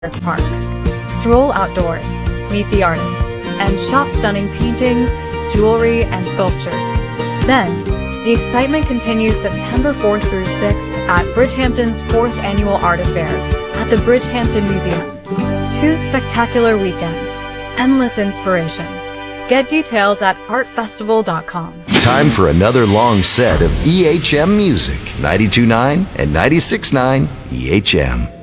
Park. Stroll outdoors, meet the artists, and shop stunning paintings, jewelry, and sculptures. Then, the excitement continues September 4th through 6th at Bridgehampton's 4th Annual Art Affair at the Bridgehampton Museum. 2 spectacular weekends, endless inspiration. Get details at artfestival.com. Time for another long set of EHM music. 92.9 and 96.9 EHM.